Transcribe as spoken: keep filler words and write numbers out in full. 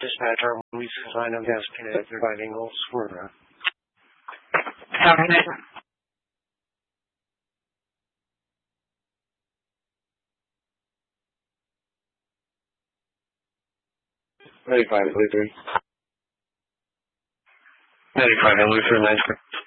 Dispatcher, we sign of gas pit providing all swerve. Copy. ninety-five, Lutheran. ninety-five, and Lutheran, nine